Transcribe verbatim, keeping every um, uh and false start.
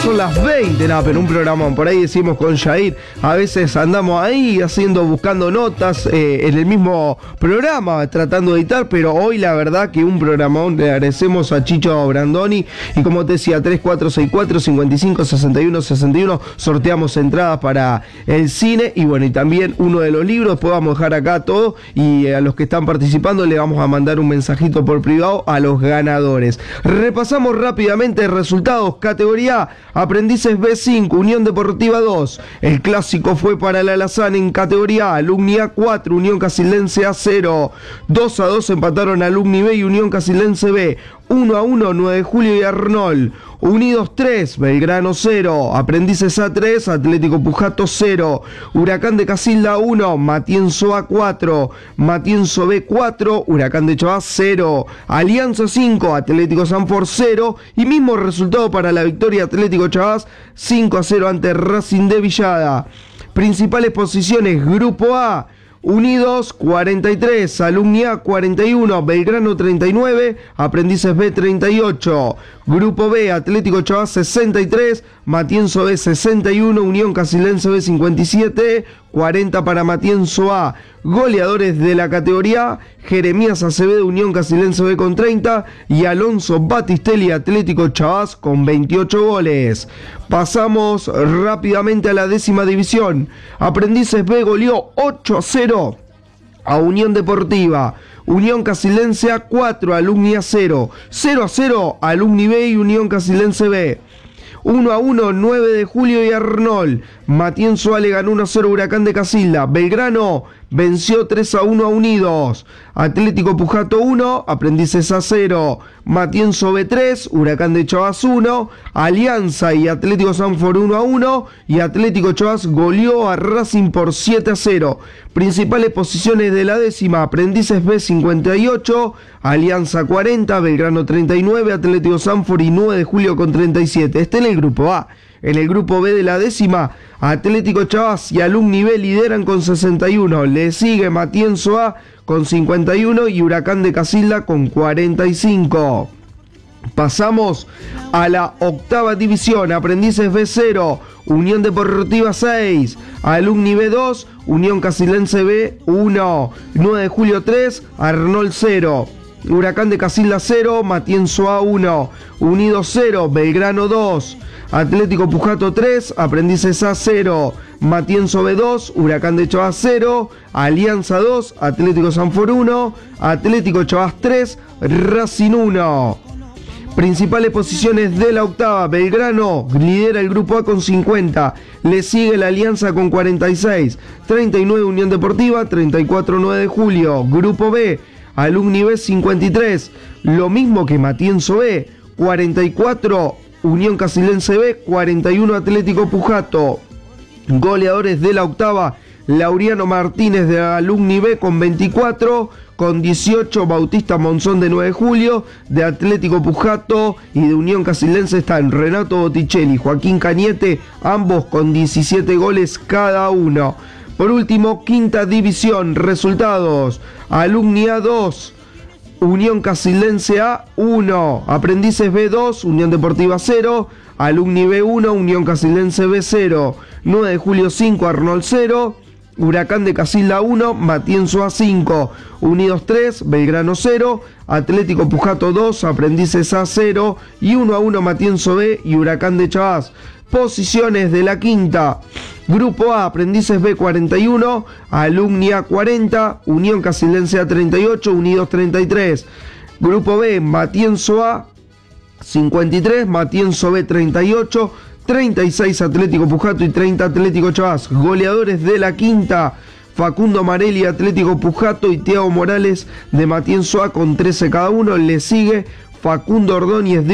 son las veinte, nada, pero un programón. Por ahí decimos con Jair, a veces andamos ahí haciendo, buscando notas eh, en el mismo programa, tratando de editar, pero hoy la verdad que un programón. Le agradecemos a Chicho Brandoni y como te decía, tres cuatro seis cuatro, cinco cinco, seis uno, seis uno, sorteamos entradas para el cine y bueno, y también uno de los libros. Después vamos a dejar acá todo y a los que están participando le vamos a mandar un mensajito por privado a los ganadores. Repasamos rápidamente resultados. Categoría A, Aprendices B cinco, Unión Deportiva dos. El clásico fue para el Alazán en categoría A. Alumni A cuatro, Unión Casildense A cero. dos a dos empataron Alumni B y Unión Casildense B. uno a uno, nueve de julio y Arnold. Unidos tres, Belgrano cero. Aprendices A tres, Atlético Pujato cero. Huracán de Casilda uno, Matienzo A cuatro. Matienzo B cuatro, Huracán de Chavás cero. Alianza cinco, Atlético Sanford cero. Y mismo resultado para la victoria Atlético Chavás cinco a cero ante Racing de Villada. Principales posiciones, Grupo A. Unidos cuarenta y tres, Alumni A cuarenta y uno, Belgrano treinta y nueve, Aprendices B treinta y ocho. Grupo B, Atlético Chavás sesenta y tres, Matienzo B sesenta y uno, Unión Casildense B cincuenta y siete, cuarenta para Matienzo A. Goleadores de la categoría A, Jeremías Acevedo, Unión Casildense B con treinta y Alonso Batistelli, Atlético Chavás con veintiocho goles. Pasamos rápidamente a la décima división. Aprendices B goleó ocho a cero a Unión Deportiva. Unión Casildense A cuatro, Alumni A cero. cero a cero, Alumni B y Unión Casildense B. uno a uno, nueve de julio y Arnold. Matienzo A le ganó uno a cero Huracán de Casilda. Belgrano venció tres a uno a Unidos. Atlético Pujato uno, Aprendices A cero. Matienzo B tres, Huracán de Chavás uno. Alianza y Atlético Sanford uno a uno. Y Atlético Chavás goleó a Racing por siete a cero. Principales posiciones de la décima, Aprendices B cincuenta y ocho, Alianza cuarenta, Belgrano treinta y nueve, Atlético Sanford y nueve de julio con treinta y siete. Este en el grupo A. En el grupo B de la décima, Atlético Chavás y Alumni B lideran con sesenta y uno. Le sigue Matienzo A con cincuenta y uno y Huracán de Casilda con cuarenta y cinco. Pasamos a la octava división. Aprendices B cero, Unión Deportiva seis, Alumni B dos, Unión Casildense B uno, nueve de julio tres, Arnold cero. Huracán de Casilda cero, Matienzo A uno, Unidos cero, Belgrano dos, Atlético Pujato tres, Aprendices A cero, Matienzo B dos, Huracán de Chavás cero, Alianza dos, Atlético Sanford uno, Atlético Chavás tres, Racing uno. Principales posiciones de la octava, Belgrano lidera el grupo A con cincuenta, le sigue la Alianza con cuarenta y seis, treinta y nueve Unión Deportiva, treinta y cuatro nueve de julio. Grupo B, Alumni B cincuenta y tres, lo mismo que Matienzo B, cuarenta y cuatro Unión Casildense B, cuarenta y uno Atlético Pujato. Goleadores de la octava, Laureano Martínez de Alumni B con veinticuatro, con dieciocho Bautista Monzón de nueve de julio, de Atlético Pujato y de Unión Casildense están Renato Botticelli, Joaquín Cañete, ambos con diecisiete goles cada uno. Por último, quinta división, resultados, Alumni A dos, Unión Casildense A uno, Aprendices B dos, Unión Deportiva cero, Alumni B uno, Unión Casildense B cero, nueve de julio cinco, Arnold cero, Huracán de Casilda uno, Matienzo A cinco, Unidos tres, Belgrano cero, Atlético Pujato dos, Aprendices A cero y uno a uno Matienzo B y Huracán de Chavás. Posiciones de la quinta, Grupo A, Aprendices B cuarenta y uno, Alumni A cuarenta, Unión Casildense A treinta y ocho, Unidos treinta y tres. Grupo B, Matienzo A cincuenta y tres, Matienzo B treinta y ocho, treinta y seis Atlético Pujato y treinta Atlético Chavás. Goleadores de la quinta, Facundo Marelli, Atlético Pujato y Thiago Morales de Matienzo A con trece cada uno. Le sigue Facundo Ordóñez de